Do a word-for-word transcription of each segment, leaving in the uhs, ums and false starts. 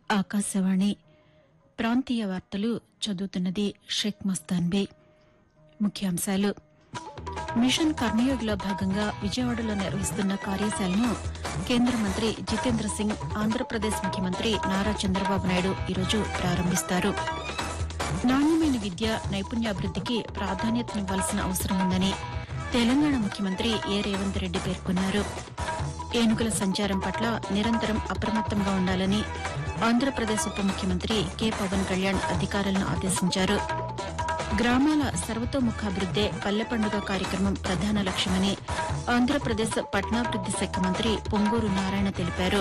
ఆకాశవాణి ప్రాంతీయ వార్తలు చదువుతున్నది షేక్ మస్తాన్బీ. ముఖ్యాంశాలు. మిషన్ కర్మయోగిలో భాగంగా విజయవాడలో నిర్వహిస్తున్న కార్యశాలను కేంద్ర మంత్రి జితేంద్ర సింగ్, ఆంధ్రప్రదేశ్ ముఖ్యమంత్రి నారా చంద్రబాబు నాయుడు ఈరోజు ప్రారంభిస్తారు. నాణ్యమైన విద్య, నైపుణ్యాభివృద్దికి ప్రాధాన్యతనివ్వాల్సిన అవసరం ఉందని తెలంగాణ ముఖ్యమంత్రి ఏ రేవంత్ రెడ్డి పేర్కొన్నారు. ఏనుగుల సంచారం పట్ల నిరంతరం అప్రమత్తంగా ఉండాలని ఆంధ్రప్రదేశ్ ఉప ముఖ్యమంత్రి కె పవన్ కళ్యాణ్ అధికారులను ఆదేశించారు. గ్రామాల సర్వతోముఖాభివృద్దే పల్లె పండుగ కార్యక్రమం ప్రధాన లక్ష్యమని ఆంధ్రప్రదేశ్ పట్టణాభివృద్ది శాఖ మంత్రి పొంగూరు నారాయణ తెలిపారు.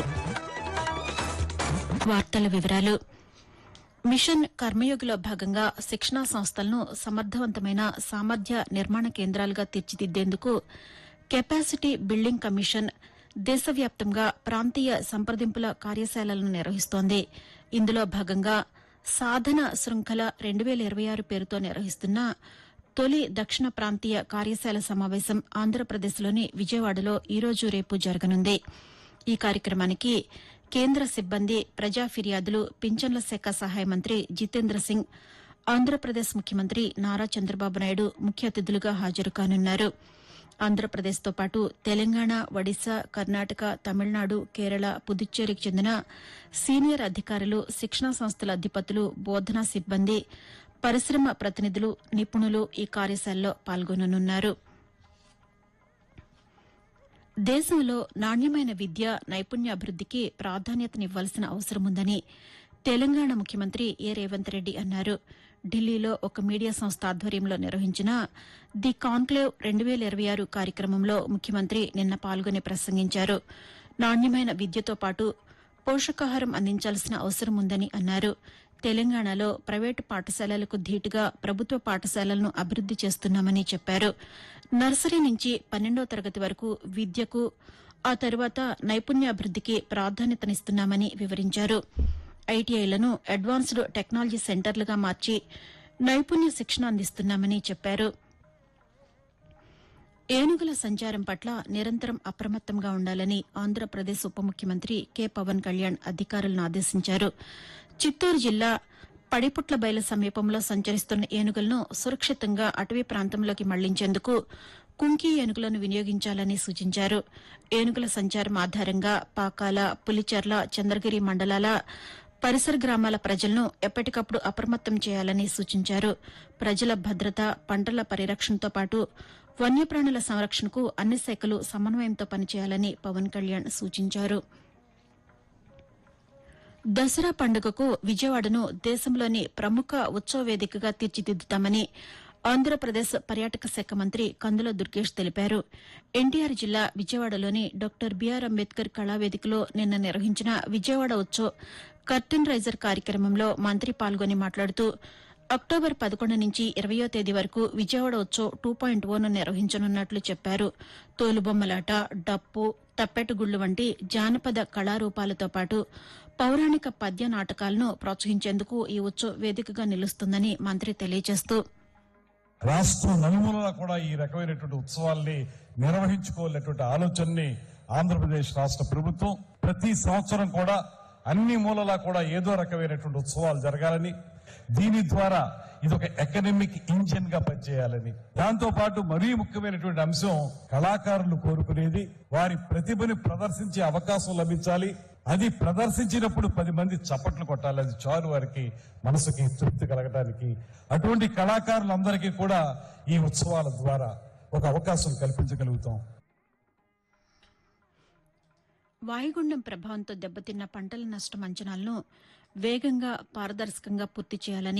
వార్తల వివరాలు. మిషన్ కర్మయోగిలో భాగంగా శిక్షణా సంస్థలను సమర్థవంతమైన సామర్థ్య నిర్మాణ కేంద్రాలుగా తీర్చిదిద్దేందుకు కెపాసిటీ బిల్డింగ్ కమిషన్ దేశవ్యాప్తంగా ప్రాంతీయ సంప్రదింపుల కార్యశాలలను నిర్వహిస్తోంది. ఇందులో భాగంగా సాధన శృంఖల రెండు వేల ఇరవై ఆరు పేరుతో నిర్వహిస్తున్న తొలి దక్షిణ ప్రాంతీయ కార్యశాల సమావేశం ఆంధ్రప్రదేశ్లోని విజయవాడలో ఈరోజు రేపు జరగనుంది. ఈ కార్యక్రమానికి కేంద్ర సిబ్బంది, ప్రజా ఫిర్యాదులు, పింఛన్ల శాఖ సహాయ మంత్రి జితేంద్ర సింగ్, ఆంధ్రప్రదేశ్ ముఖ్యమంత్రి నారా చంద్రబాబు నాయుడు ముఖ్య అతిథులుగా హాజరు కానున్నారు. ఆంధ్రప్రదేశ్తో పాటు తెలంగాణ, ఒడిశా, కర్ణాటక, తమిళనాడు, కేరళ, పుదుచ్చేరికి చెందిన సీనియర్ అధికారులు, శిక్షణా సంస్థల అధిపతులు, బోధనా సిబ్బంది, పరిశ్రమ ప్రతినిధులు, నిపుణులు ఈ కార్యశాలలో పాల్గొననున్నారు. దేశంలో నాణ్యమైన విద్య, నైపుణ్యాభివృద్దికి ప్రాధాన్యతనివ్వాల్సిన అవసరం ఉందని తెలంగాణ ముఖ్యమంత్రి ఏ రేవంత్ రెడ్డి అన్నారు. ఢిల్లీలో ఒక మీడియా సంస్థ ఆధ్వర్యంలో నిర్వహించిన ది కాన్క్లేవ్ రెండు వేల ఇరవై ఆరు కార్యక్రమంలో ముఖ్యమంత్రి నిన్న పాల్గొని ప్రసంగించారు. నాణ్యమైన విద్యతో పాటు పోషకాహారం అందించాల్సిన అవసరం ఉందని అన్నారు. తెలంగాణలో ప్రైవేటు పాఠశాలలకు ధీటుగా ప్రభుత్వ పాఠశాలలను అభివృద్ది చేస్తున్నామని చెప్పారు. నర్సరీ నుంచి పన్నెండో తరగతి వరకు విద్యకు, ఆ తర్వాత నైపుణ్యాభివృద్దికి ప్రాధాన్యతనిస్తున్నామని వివరించారు. ఐటీఐలను అడ్వాన్స్డ్ టెక్నాలజీ సెంటర్లుగా మార్చి నైపుణ్య శిక్షణ అందిస్తున్నామని చెప్పారు. ఏనుగుల సంచారం పట్ల నిరంతరం అప్రమత్తంగా ఉండాలని ఆంధ్రప్రదేశ్ ఉప ముఖ్యమంత్రి కె పవన్ కళ్యాణ్ అధికారులను ఆదేశించారు. చిత్తూరు జిల్లా పడిపుట్ల బయలు సమీపంలో సంచరిస్తున్న ఏనుగులను సురక్షితంగా అటవీ ప్రాంతంలోకి మళ్లించేందుకు కుంకి ఏనుగులను వినియోగించాలని సూచించారు. ఏనుగుల సంచారం ఆధారంగా పాకాల, పులిచెర్ల, చంద్రగిరి మండలాల పరిసర గ్రామాల ప్రజలను ఎప్పటికప్పుడు అప్రమత్తం చేయాలని సూచించారు. ప్రజల భద్రత, పంటల పరిరక్షణతో పాటు వన్యప్రాణుల సంరక్షణకు అన్ని శాఖలు సమన్వయంతో పనిచేయాలని పవన్ కళ్యాణ్ సూచించారు. దసరా పండుగకు విజయవాడను దేశంలోని ప్రముఖ ఉత్సవ వేదికగా తీర్చిదిద్దుతామని ఆంధ్రప్రదేశ్ పర్యాటక శాఖ మంత్రి కందుల దుర్గేష్ తెలిపారు. ఎన్టీఆర్ జిల్లా విజయవాడలోని డాక్టర్ బీఆర్ అంబేద్కర్ కళావేదికలో నిన్న నిర్వహించిన విజయవాడ ఉత్సవ్ కర్టెన్ రైజర్ కార్యక్రమంలో మంత్రి పాల్గొని మాట్లాడుతూ అక్టోబర్ పదకొండు నుంచి ఇరవయో తేదీ వరకు Vijayawada Utsav two point own నిర్వహించనున్నట్లు చెప్పారు. తోలుబొమ్మలాట, డప్పు, తప్పెటగుళ్లు వంటి జానపద కళారూపాలతో పాటు పౌరాణిక పద్య నాటకాలను ప్రోత్సహించేందుకు ఈ ఉత్సవ్ వేదికగా నిలుస్తుందని మంత్రి తెలియజేస్తూ, రాష్ట్రం నలుమూలలా కూడా ఈ రకమైనటువంటి ఉత్సవాల్ని నిర్వహించుకోవాలనేటువంటి ఆలోచనని ఆంధ్రప్రదేశ్ రాష్ట్ర ప్రభుత్వం ప్రతి సంవత్సరం కూడా అన్ని మూలలా కూడా ఏదో రకమైనటువంటి ఉత్సవాలు జరగాలని, దీని ద్వారా ఇది ఒక ఎకనామిక్ ఇంజిన్ గా పనిచేయాలని, దాంతో పాటు మరీ ముఖ్యమైనటువంటి అంశం కళాకారులు కోరుకునేది వారి ప్రతిభని ప్రదర్శించే అవకాశం లభించాలి. అది ప్రదర్శించినప్పుడు పది మంది చప్పట్లు కొట్టాలి. అది చాలు వారికి మనసుకి తృప్తి కలగడానికి. అటువంటి కళాకారులందరికీ కూడా ఈ ఉత్సవాల ద్వారా ఒక అవకాశం కల్పించగలుగుతాం. వాయుగుండం ప్రభావంతో దెబ్బతిన్న పంటల నష్టం అంచనాలను వేగంగా, పారదర్శకంగా పూర్తి చేయాలని